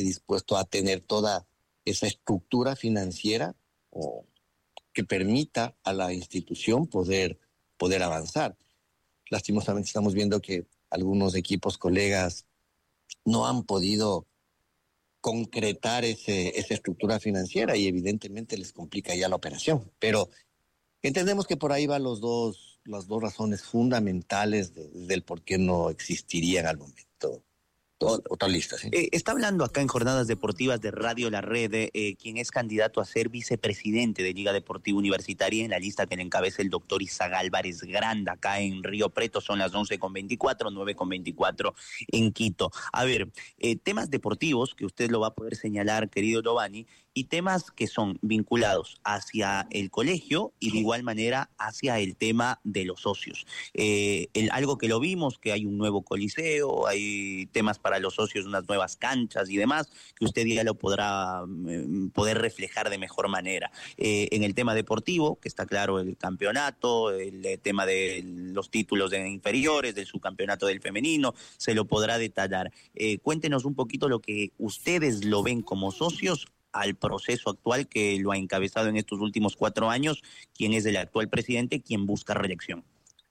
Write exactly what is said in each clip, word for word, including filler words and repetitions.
dispuesto a tener toda esa estructura financiera o que permita a la institución poder, poder avanzar. Lastimosamente estamos viendo que algunos equipos, colegas, no han podido concretar ese, esa estructura financiera y evidentemente les complica ya la operación. Pero entendemos que por ahí van los dos, las dos razones fundamentales de, del por qué no existirían al momento. Todo, otra lista, ¿sí? Eh, está hablando acá en Jornadas Deportivas de Radio La Red, eh, quien es candidato a ser vicepresidente de Liga Deportiva Universitaria, en la lista que le encabeza el doctor Isaac Álvarez Granda, acá en Río Preto. Son las once con veinticuatro, nueve con veinticuatro en Quito. A ver, eh, temas deportivos que usted lo va a poder señalar, querido Giovanni, y temas que son vinculados hacia el colegio y de igual manera hacia el tema de los socios. Eh, el, algo que lo vimos, que hay un nuevo coliseo, hay temas para los socios, unas nuevas canchas y demás, que usted ya lo podrá eh, poder reflejar de mejor manera. Eh, en el tema deportivo, que está claro el campeonato, el, el tema de los títulos de inferiores, del subcampeonato del femenino, se lo podrá detallar. Eh, cuéntenos un poquito lo que ustedes lo ven como socios al proceso actual que lo ha encabezado en estos últimos cuatro años, quien es el actual presidente, quien busca reelección.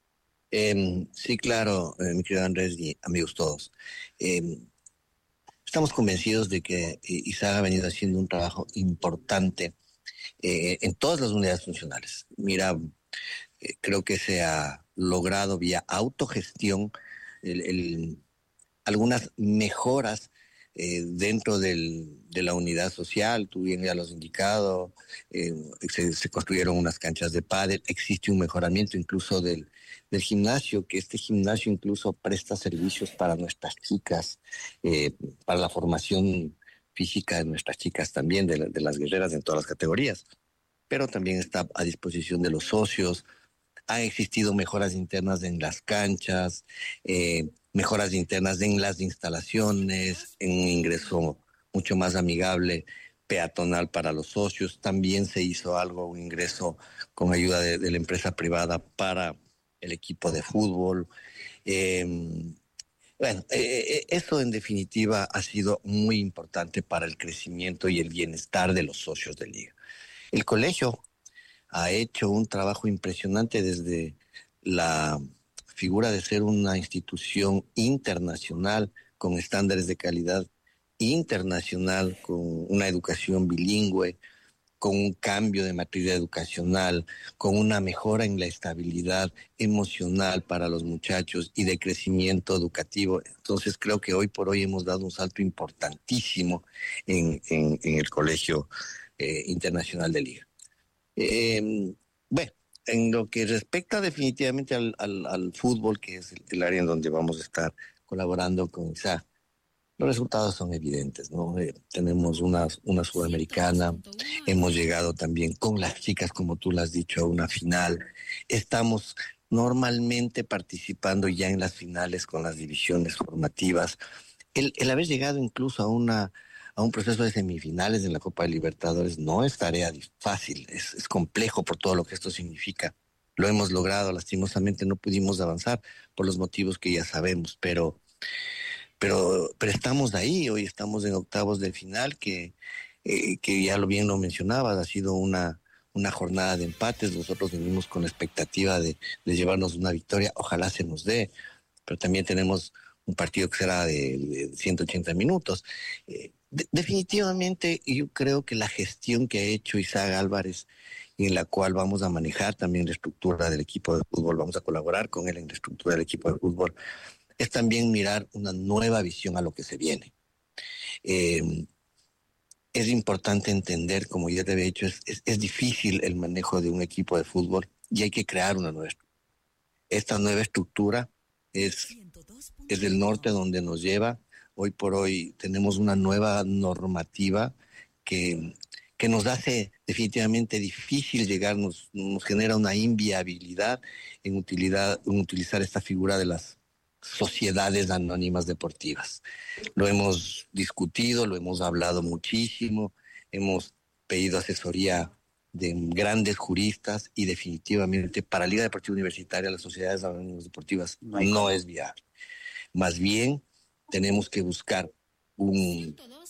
Eh, sí, claro, eh, mi querido Andrés y amigos todos. Eh, estamos convencidos de que Isaac ha venido haciendo un trabajo importante eh, en todas las unidades funcionales. Mira, eh, creo que se ha logrado vía autogestión el, el, algunas mejoras Eh, dentro del, de la unidad social. Tú bien ya lo has indicado, eh, se, se construyeron unas canchas de pádel, existe un mejoramiento incluso del, del gimnasio, que este gimnasio incluso presta servicios para nuestras chicas, eh, para la formación física de nuestras chicas también, de, de las guerreras en todas las categorías, pero también está a disposición de los socios. Han existido mejoras internas en las canchas, eh, mejoras internas en las instalaciones, en un ingreso mucho más amigable, peatonal para los socios. También se hizo algo, un ingreso con ayuda de, de la empresa privada para el equipo de fútbol. Eh, bueno, eh, eso en definitiva ha sido muy importante para el crecimiento y el bienestar de los socios de Liga. El colegio ha hecho un trabajo impresionante desde la figura de ser una institución internacional con estándares de calidad internacional, con una educación bilingüe, con un cambio de matriz educacional, con una mejora en la estabilidad emocional para los muchachos y de crecimiento educativo. Entonces creo que hoy por hoy hemos dado un salto importantísimo en, en, en el Colegio eh, Internacional de Liga. Eh, bueno, en lo que respecta definitivamente al, al, al fútbol, que es el, el área en donde vamos a estar colaborando con Isaac, los resultados son evidentes, ¿no? Eh, tenemos una, una sudamericana, hemos llegado también con las chicas, como tú lo has dicho, a una final. Estamos normalmente participando ya en las finales con las divisiones formativas. El, el haber llegado incluso a una a un proceso de semifinales en la Copa de Libertadores no es tarea fácil, es, es complejo por todo lo que esto significa. Lo hemos logrado, lastimosamente no pudimos avanzar por los motivos que ya sabemos, pero, pero, pero estamos ahí, hoy estamos en octavos de final, que, eh, que ya lo bien lo mencionabas, ha sido una, una jornada de empates. Nosotros venimos con la expectativa de, de llevarnos una victoria, ojalá se nos dé, pero también tenemos un partido que será de, de ciento ochenta minutos. Eh, de, definitivamente yo creo que la gestión que ha hecho Isaac Álvarez, en la cual vamos a manejar también la estructura del equipo de fútbol, vamos a colaborar con él en la estructura del equipo de fútbol, es también mirar una nueva visión a lo que se viene. Eh, es importante entender, como ya te había dicho, es, es, es difícil el manejo de un equipo de fútbol y hay que crear una nueva estructura. Esta nueva estructura es, es del norte donde nos lleva. Hoy por hoy tenemos una nueva normativa que, que nos hace definitivamente difícil llegar, nos, nos genera una inviabilidad en, utilidad, en utilizar esta figura de las sociedades anónimas deportivas. Lo hemos discutido, lo hemos hablado muchísimo, hemos pedido asesoría de grandes juristas y definitivamente para Liga Deportiva Universitaria las sociedades anónimas deportivas no, no es viable. Más bien tenemos que buscar un,